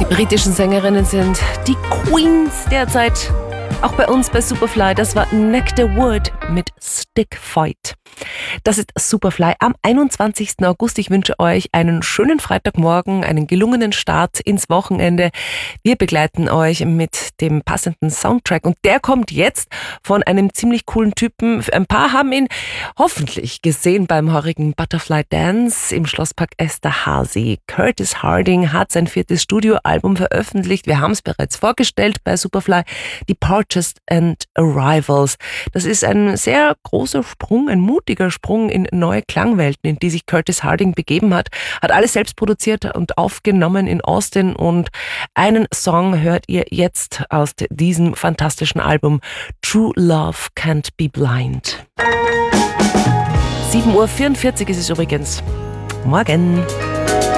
britischen Sängerinnen sind die Queens derzeit. Auch bei uns bei Superfly, das war Nectar Wood mit Stick Fight. Das ist Superfly am 21. August. Ich wünsche euch einen schönen Freitagmorgen, einen gelungenen Start ins Wochenende. Wir begleiten euch mit dem passenden Soundtrack und der kommt jetzt von einem ziemlich coolen Typen. Ein paar haben ihn hoffentlich gesehen beim heurigen Butterfly Dance im Schlosspark Esterhazy. Curtis Harding hat sein 4. Studioalbum veröffentlicht. Wir haben es bereits vorgestellt bei Superfly, die Purchased and Arrivals. Das ist ein sehr großer Sprung, ein mutiger Sprung in neue Klangwelten, in die sich Curtis Harding begeben hat. Hat alles selbst produziert und aufgenommen in Austin und einen Song hört ihr jetzt aus diesem fantastischen Album. True Love Can't Be Blind. 7:44 Uhr ist es übrigens. Morgen.